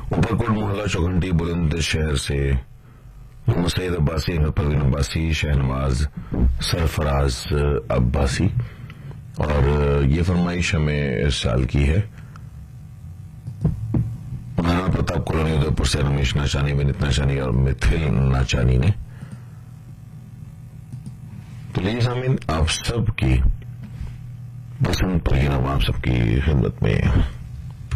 ऊपरकोट मोहल्ला चौघंटी बुलंदशहर से मोहम्मद सईद अब्बासी, अहमद परवीन अब्बासी, शहनवाज सरफराज अब्बासी। और ये फरमाइश हमें इस साल की है महाराणा प्रताप कॉलोनी उदयपुर से रमेश नाचानी, विनीत नाचानी और मिथिल नाचानी ने। तो लीजिए सामीन, आप सबकी पसंद पर ये नाम आप सबकी खिदमत में